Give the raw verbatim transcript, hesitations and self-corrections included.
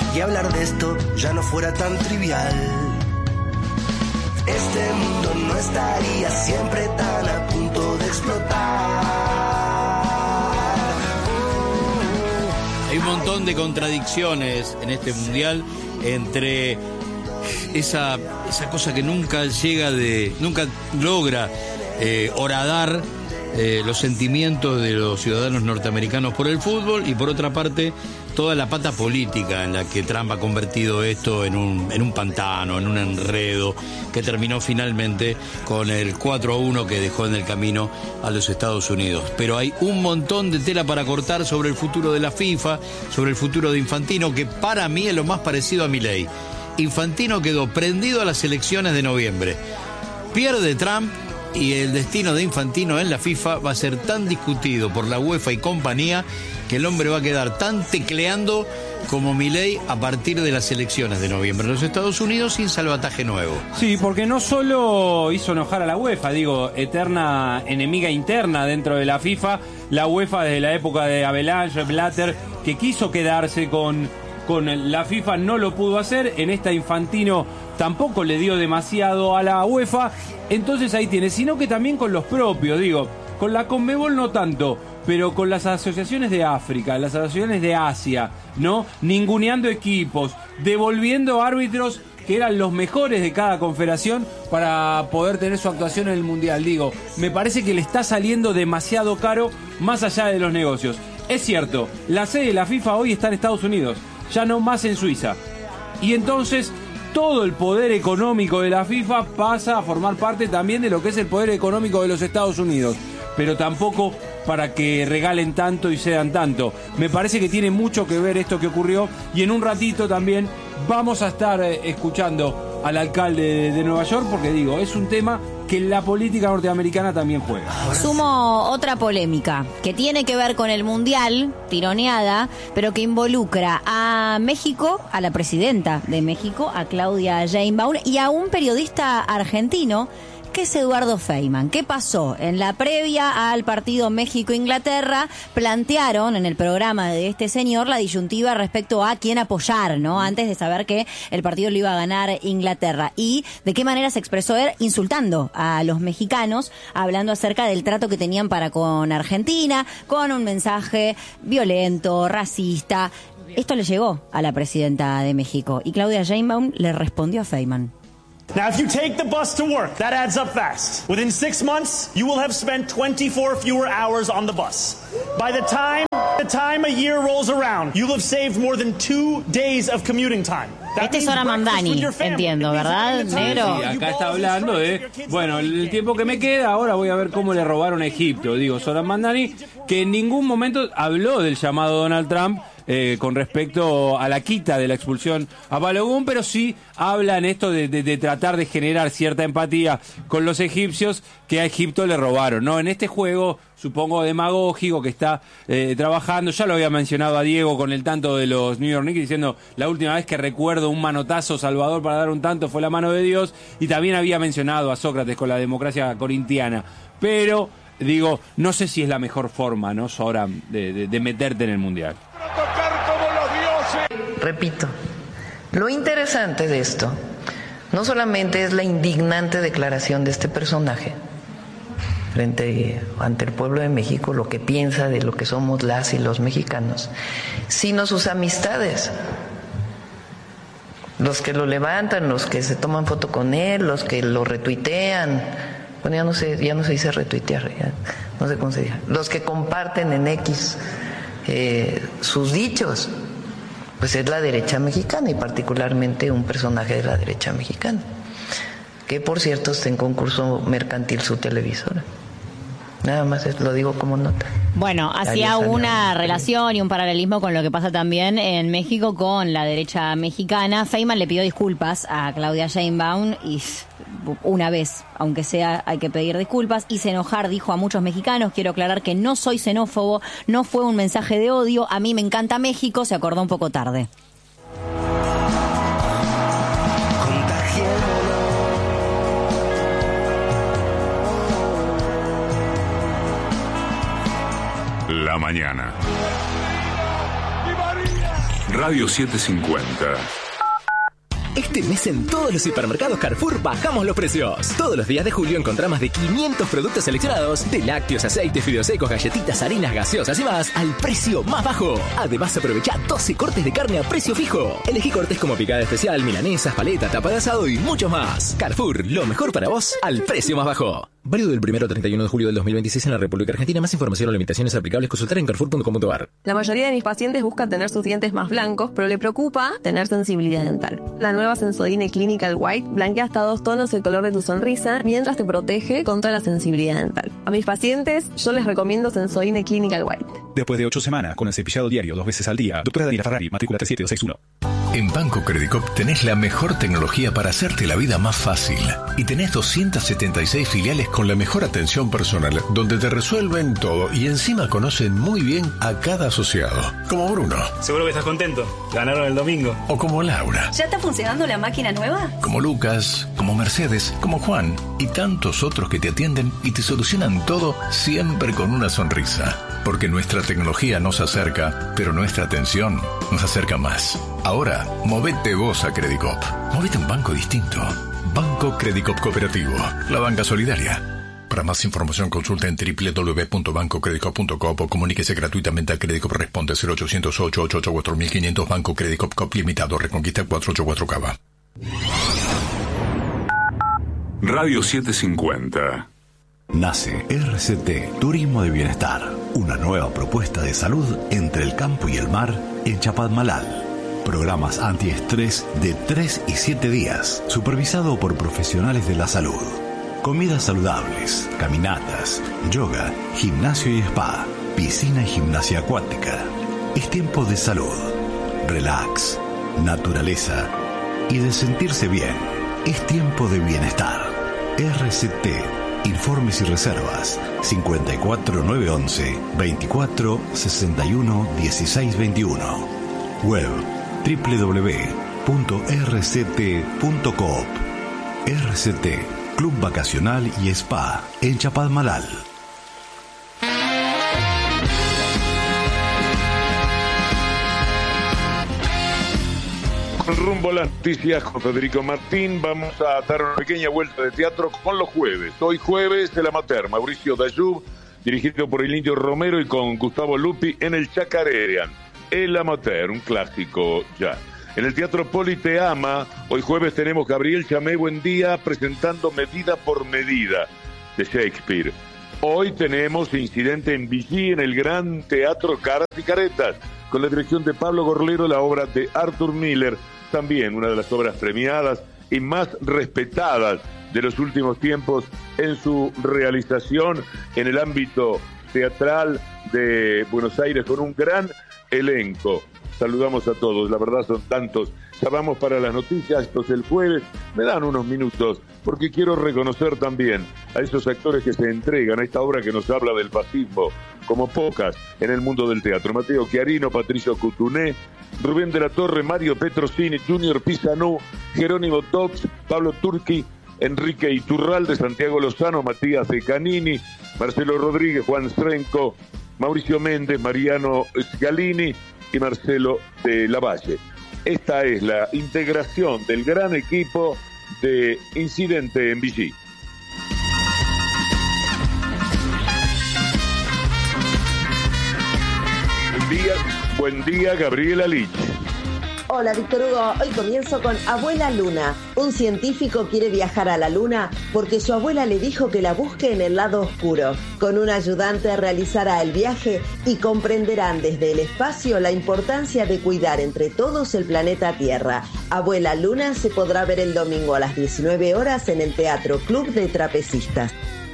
y hablar de esto ya no fuera tan trivial. Este mundo no estaría siempre tan a punto de explotar. Hay un montón de contradicciones en este mundial entre esa, esa cosa que nunca llega de, nunca logra eh, horadar eh, los sentimientos de los ciudadanos norteamericanos por el fútbol, y por otra parte toda la pata política en la que Trump ha convertido esto en un, en un pantano, en un enredo que terminó finalmente con el cuatro a uno que dejó en el camino a los Estados Unidos. Pero hay un montón de tela para cortar sobre el futuro de la FIFA, sobre el futuro de Infantino, que para mí es lo más parecido a Milei. Infantino quedó prendido a las elecciones de noviembre. Pierde Trump y el destino de Infantino en la FIFA va a ser tan discutido por la UEFA y compañía que el hombre va a quedar tan tecleando como Milei a partir de las elecciones de noviembre en los Estados Unidos, sin salvataje nuevo. Sí, porque no solo hizo enojar a la UEFA, digo, eterna enemiga interna dentro de la FIFA, la UEFA desde la época de Avalanche, Blatter, que quiso quedarse con, con la FIFA, no lo pudo hacer. En esta Infantino tampoco le dio demasiado a la UEFA, entonces ahí tiene, sino que también con los propios, digo, con la Conmebol no tanto, pero con las asociaciones de África, las asociaciones de Asia, ¿no? Ninguneando equipos, devolviendo árbitros que eran los mejores de cada confederación para poder tener su actuación en el Mundial. Digo, me parece que le está saliendo demasiado caro más allá de los negocios. Es cierto, la sede de la FIFA hoy está en Estados Unidos, ya no más en Suiza. Y entonces todo el poder económico de la FIFA pasa a formar parte también de lo que es el poder económico de los Estados Unidos. Pero tampoco para que regalen tanto y cedan tanto. Me parece que tiene mucho que ver esto que ocurrió, y en un ratito también vamos a estar eh, escuchando al alcalde de, de Nueva York, porque digo, es un tema que la política norteamericana también juega. Sumo otra polémica que tiene que ver con el Mundial, tironeada, pero que involucra a México, a la presidenta de México, a Claudia Sheinbaum, y a un periodista argentino, que es Eduardo Feynman. ¿Qué pasó? En la previa al partido México-Inglaterra, plantearon en el programa de este señor la disyuntiva respecto a quién apoyar, ¿no? Antes de saber que el partido lo iba a ganar Inglaterra. Y de qué manera se expresó él, insultando a los mexicanos, hablando acerca del trato que tenían para con Argentina, con un mensaje violento, racista. Esto le llegó a la presidenta de México, y Claudia Sheinbaum le respondió a Feynman. Now, if you take the bus to work, that adds up fast. Within six months, you will have spent twenty-four fewer hours on the bus. By the time the time a year rolls around, you'll have saved more than two days of commuting time. Este es Sora Mamdani, entiendo, ¿verdad, negro? Sí, acá está hablando de, bueno, el tiempo que me queda, ahora voy a ver cómo le robaron a Egipto. Digo, Sora Mamdani, que en ningún momento habló del llamado Donald Trump eh, con respecto a la quita de la expulsión a Balogun, pero sí habla en esto de, de, de tratar de generar cierta empatía con los egipcios que a Egipto le robaron, ¿no? En este juego, supongo demagógico, que está eh, trabajando, ya lo había mencionado a Diego con el tanto de los New York Knicks, diciendo, la última vez que recuerdo un manotazo Salvador para dar un tanto fue la mano de Dios, y también había mencionado a Sócrates con la democracia corintiana, pero digo, no sé si es la mejor forma, ¿no, Sora, de, de, de meterte en el Mundial. Repito, lo interesante de esto no solamente es la indignante declaración de este personaje frente ante el pueblo de México, lo que piensa de lo que somos las y los mexicanos, sino sus amistades, los que lo levantan, los que se toman foto con él, los que lo retuitean. Bueno, ya no sé, ya no se dice retuitear, ya no sé cómo se dice. Los que comparten en X eh, sus dichos, pues es la derecha mexicana, y particularmente un personaje de la derecha mexicana, que por cierto está en concurso mercantil su televisora. Nada más es, lo digo como nota. Bueno, hacía una relación y un paralelismo con lo que pasa también en México con la derecha mexicana. Feynman le pidió disculpas a Claudia Sheinbaum, y una vez, aunque sea, hay que pedir disculpas. Hice enojar, dijo, a muchos mexicanos. Quiero aclarar que no soy xenófobo, no fue un mensaje de odio. A mí me encanta México, se acordó un poco tarde. La mañana. Radio setecientos cincuenta. Este mes en todos los hipermercados Carrefour bajamos los precios. Todos los días de julio encontrá más de quinientos productos seleccionados, de lácteos, aceites, fideos secos, galletitas, harinas, gaseosas y más, al precio más bajo. Además aprovecha doce cortes de carne a precio fijo. Elegí cortes como picada especial, milanesas, paleta, tapa de asado y mucho más. Carrefour, lo mejor para vos al precio más bajo. Válido del primero al treinta y uno de julio del dos mil veintiséis en la República Argentina. Más información o limitaciones aplicables consultar en carrefour punto com punto a r. La mayoría de mis pacientes buscan tener sus dientes más blancos, pero le preocupa tener sensibilidad dental. La nueva Sensodyne Clinical White blanquea hasta dos tonos el color de tu sonrisa mientras te protege contra la sensibilidad dental. A mis pacientes yo les recomiendo Sensodyne Clinical White. Después de ocho semanas con el cepillado diario dos veces al día, doctora Daniela Ferrari, matrícula tres siete dos seis uno. En Banco Credicop tenés la mejor tecnología para hacerte la vida más fácil. Y tenés doscientas setenta y seis filiales con la mejor atención personal, donde te resuelven todo y encima conocen muy bien a cada asociado. Como Bruno. Seguro que estás contento. Ganaron el domingo. O como Laura. ¿Ya está funcionando la máquina nueva? Como Lucas, como Mercedes, como Juan y tantos otros que te atienden y te solucionan todo siempre con una sonrisa. Porque nuestra tecnología nos acerca, pero nuestra atención nos acerca más. Ahora, movete vos a Credicop. Movete a un banco distinto. Banco Credicop Cooperativo. La banca solidaria. Para más información consulta en doble u doble u doble u punto banco credicop punto com o comuníquese gratuitamente a Credicop. Responde cero ochocientos ocho ocho ocho cuatro mil quinientos. Banco Credicop Cop Limitado. Reconquista cuatrocientos ochenta y cuatro Cava. Radio setecientos cincuenta. Nace R C T Turismo de Bienestar, una nueva propuesta de salud entre el campo y el mar en Chapadmalal. Programas antiestrés de tres y siete días, supervisado por profesionales de la salud. Comidas saludables, caminatas, yoga, gimnasio y spa, piscina y gimnasia acuática. Es tiempo de salud, relax, naturaleza y de sentirse bien. Es tiempo de bienestar. R C T. Informes y reservas cincuenta y cuatro nueve once veinticuatro sesenta y uno dieciséis veintiuno. Web doble u doble u doble u punto r c t punto coop. R C T, Club Vacacional y Spa en Chapadmalal. Rumbo a las noticias con Federico Martín. Vamos a dar una pequeña vuelta de teatro con los jueves. Hoy jueves, El Amateur, Mauricio Dayub, dirigido por el Indio Romero y con Gustavo Lupi en el Chacarean. El Amateur, un clásico ya. En el Teatro Poli Te Ama, hoy jueves tenemos Gabriel Chamé Buendía presentando Medida por Medida de Shakespeare. Hoy tenemos Incidente en Vichy en el Gran Teatro Caras y Caretas, con la dirección de Pablo Gorlero, la obra de Arthur Miller, también una de las obras premiadas y más respetadas de los últimos tiempos en su realización en el ámbito teatral de Buenos Aires, con un gran elenco. Saludamos a todos, la verdad son tantos. Ya vamos para las noticias, esto es el jueves. Me dan unos minutos, porque quiero reconocer también a esos actores que se entregan a esta obra que nos habla del fascismo, como pocas en el mundo del teatro. Mateo Chiarino, Patricio Cutuné, Rubén de la Torre, Mario Petrosini, Junior Pisanú, Jerónimo Dobbs, Pablo Turqui, Enrique Iturralde, Santiago Lozano, Matías Canini, Marcelo Rodríguez, Juan Strenco, Mauricio Méndez, Mariano Scalini y Marcelo de Lavalle. Esta es la integración del gran equipo de Incidente en Vichy. Buen día, buen día, Gabriela Lich. Hola, Víctor Hugo. Hoy comienzo con Abuela Luna. Un científico quiere viajar a la Luna porque su abuela le dijo que la busque en el lado oscuro. Con un ayudante realizará el viaje y comprenderán desde el espacio la importancia de cuidar entre todos el planeta Tierra. Abuela Luna se podrá ver el domingo a las diecinueve horas en el Teatro Club de Trapecistas.